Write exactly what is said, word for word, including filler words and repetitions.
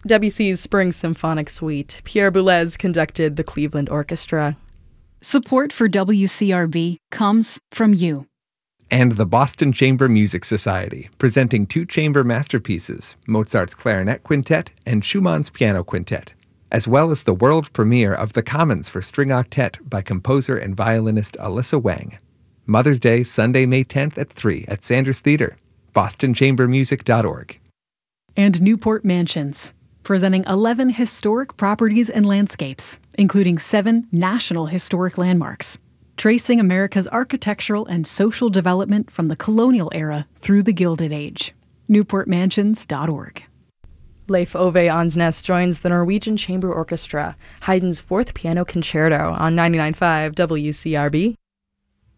Debussy's Spring Symphonic Suite. Pierre Boulez conducted the Cleveland Orchestra. Support for W C R B comes from you. And the Boston Chamber Music Society, presenting two chamber masterpieces, Mozart's Clarinet Quintet and Schumann's Piano Quintet, as well as the world premiere of The Commons for String Octet by composer and violinist Alyssa Wang. Mother's Day, Sunday, May tenth at three at Sanders Theater, boston chamber music dot org. And Newport Mansions, presenting eleven historic properties and landscapes, including seven national historic landmarks, tracing America's architectural and social development from the colonial era through the Gilded Age. newport mansions dot org. Leif Ove Ansnes joins the Norwegian Chamber Orchestra, Haydn's fourth piano concerto on ninety-nine point five W C R B.